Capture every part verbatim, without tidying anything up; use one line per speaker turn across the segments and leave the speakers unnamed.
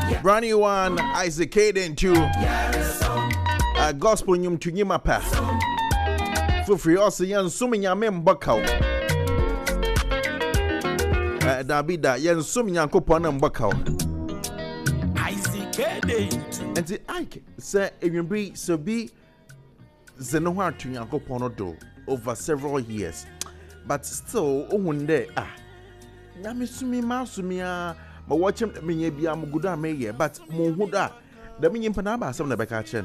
Brand new one, Isaac Caden too. Uh, gospel nyum to nyima pa. For free also yan sumi nyame mbakao. Uh, Dabida yan sumi nyanko pona mbakao.
Isaac Caden.
And the Ike say if you be so be zenoha to nyanko pono do over several years. But still ohunde ah. Nyame sumi ma sumi a ma watch him me bia mo guda me ye but mo huda da me nyimpa na ba asem na beka chen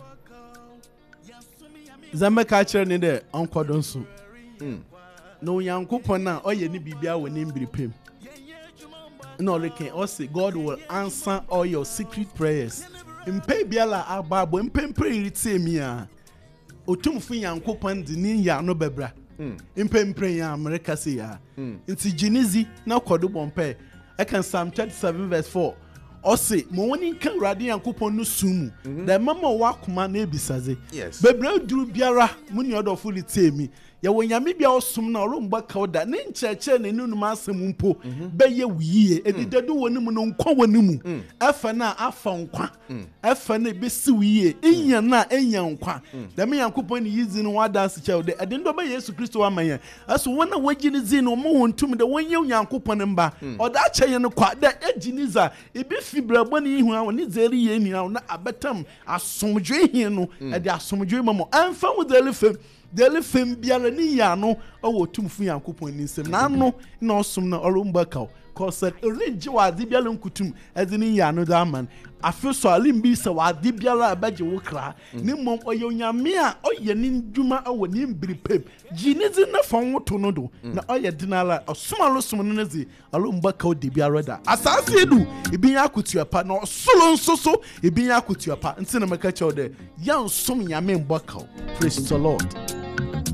Zameka kire ni de onkodo nso mm no yankopon na oye ni bibia woni mbiripem no leken o say God will answer all your secret prayers mpe biala ababo mpe pray irite mi a otumfu yankopon di ni ya no bebra mm mpe pray ya America say ya nti jinizi na kodo bompe I can Psalm thirty-seven verse four. Ose mo woni kan rade yankopon no sumu. Da mama wa kuma na ebisaze.
Yes.
Bebra duru biara muni odofo litemi. Ya wonyame bia osum na oromba kauda ne ncheche ne nunu masem mpo beye wiye edidadu woni mu no nkwa woni mu afa na afa nkwa afa na besi wiye enya na enya nkwa da me yankopon ni yizi no wada se chew de edindo ba Yesu Kristo wa maye aso wona wagini zi no mo wontum de wonye yankopon mba oda achaye no kwa da ejiniza ebi fibra boni ihu a woni zeri ye ni na abetam asomdwe hin no e de asomdwe mamo anfa wo zeli fem dele fem biara ni ya no owo tumfu yankopon ni nsem na no na osum na orumba kaw cause orinji wa de biara nkutum ezini ya no da man afeso alimbi se wa de biara abaje wo kra ni mom oye nyame a oye ni nduma awo ni mbiripem jinizi na fon to no do na oye dinala osuma lo sum no nezi orumba kaw de biara da asase edu ibi yakutuapa na osolo nsoso ibi yakutuapa ntina meka chaw de yan sum nyame mbakaw. Praise the Lord.